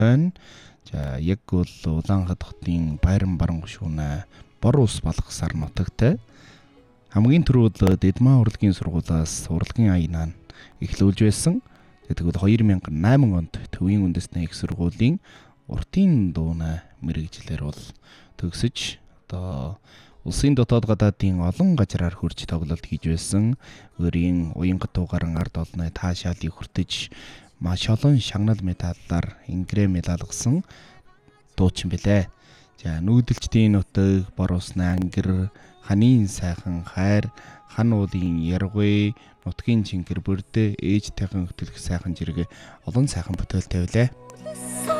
байна. За яг бол Улаанхад хотын Байран баран гушууна бор ус балгасаар нутагтай. Хамгийн түрүүл Дэдмаа урлагийн сургуулиас урлагийн аянаа эхлүүлж байсан. Тэгвэл 2008 онд Төвийн үндэсний их сургуулийн уртын дууна мэрэгчлэр бол төгсөж одоо улсын дотоод гадаадын олон газраар хурж тоглолт хийж байсан. Өөрийн уянгат тугаран ард олны таашаалыг хүртэж маш олон шагнал медаллаар ингрээ медалгасан дуучин билээ. За нүүдэлчдийн нутаг, бор усны ангир, ханийн сайхан хайр, хан уулын яргүй, нутгийн чингэр бүрдээ ээж тайхан хөтөлөх сайхан зэрэг олон сайхан бүтээлтэй билээ.